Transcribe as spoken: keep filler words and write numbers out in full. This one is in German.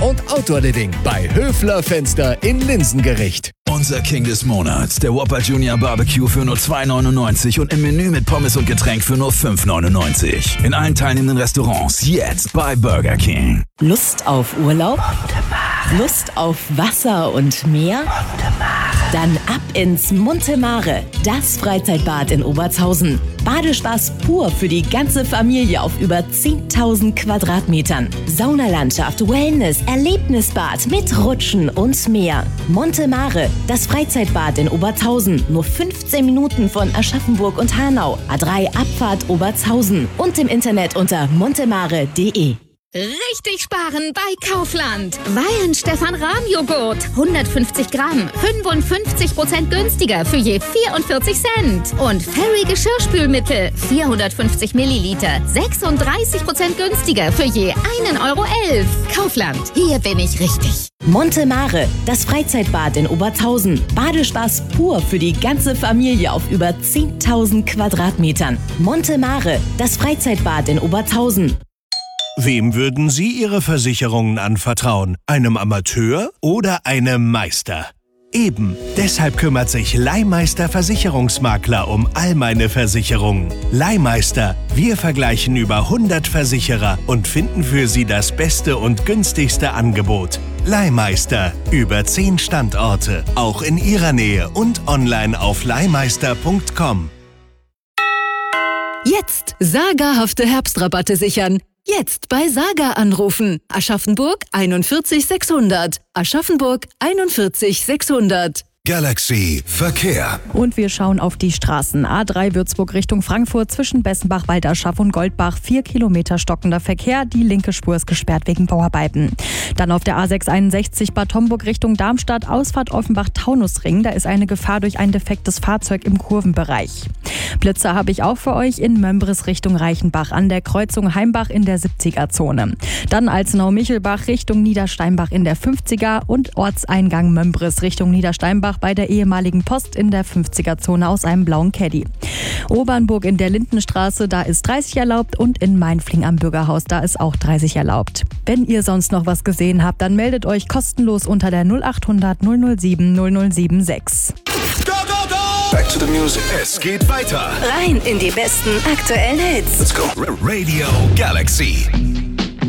und Outdoor Living bei Höfler Fenster in Linsengericht. Unser King des Monats, der Whopper Junior Barbecue für nur zwei neunundneunzig und im Menü mit Pommes und Getränk für nur fünf neunundneunzig. In allen teilnehmenden Restaurants jetzt bei Burger King. Lust auf Urlaub? Lust auf Wasser und Meer? Dann ab ins Monte Mare, das Freizeitbad in Obertshausen. Badespaß pur für die ganze Familie auf über zehntausend Quadratmetern. Saunalandschaft, Wellness, Erlebnisbad mit Rutschen und mehr. Monte Mare, das Freizeitbad in Obertshausen. Nur fünfzehn Minuten von Aschaffenburg und Hanau. A drei Abfahrt Obertshausen. Und im Internet unter montemare punkt de. Richtig sparen bei Kaufland. Wein Stefan Rahm Joghurt. hundertfünfzig Gramm. fünfundfünfzig Prozent günstiger für je vierundvierzig Cent. Und Fairy Geschirrspülmittel. vierhundertfünfzig Milliliter. sechsunddreißig Prozent günstiger für je ein Euro elf. Kaufland. Hier bin ich richtig. Monte Mare, das Freizeitbad in Obertshausen. Badespaß pur für die ganze Familie auf über zehntausend Quadratmetern. Monte Mare, das Freizeitbad in Obertshausen. Wem würden Sie Ihre Versicherungen anvertrauen? Einem Amateur oder einem Meister? Eben, deshalb kümmert sich Leihmeister Versicherungsmakler um all meine Versicherungen. Leihmeister, wir vergleichen über hundert Versicherer und finden für Sie das beste und günstigste Angebot. Leihmeister, über zehn Standorte, auch in Ihrer Nähe und online auf leihmeister punkt com. Jetzt sagerhafte Herbstrabatte sichern. Jetzt bei Saga anrufen. Aschaffenburg einundvierzig sechshundert. Aschaffenburg einundvierzig sechshundert. Galaxy Verkehr. Und wir schauen auf die Straßen. A drei Würzburg Richtung Frankfurt zwischen Bessenbach, Walderschaff und Goldbach. Vier Kilometer stockender Verkehr. Die linke Spur ist gesperrt wegen Bauarbeiten. Dann auf der A sechs einundsechzig Bad Homburg Richtung Darmstadt. Ausfahrt Offenbach-Taunusring. Da ist eine Gefahr durch ein defektes Fahrzeug im Kurvenbereich. Blitzer habe ich auch für euch in Mömbris Richtung Reichenbach an der Kreuzung Heimbach in der siebziger-Zone. Dann Alzenau-Michelbach Richtung Niedersteinbach in der fünfziger und Ortseingang Mömbris Richtung Niedersteinbach bei der ehemaligen Post in der fünfziger-Zone aus einem blauen Caddy. Obernburg in der Lindenstraße, da ist dreißig erlaubt und in Mainfling am Bürgerhaus, da ist auch dreißig erlaubt. Wenn ihr sonst noch was gesehen habt, dann meldet euch kostenlos unter der null achthundert null null sieben null null sieben sechs. Go, go, go! Back to the music. Es geht weiter. Rein in die besten aktuellen Hits. Let's go. Radio Galaxy.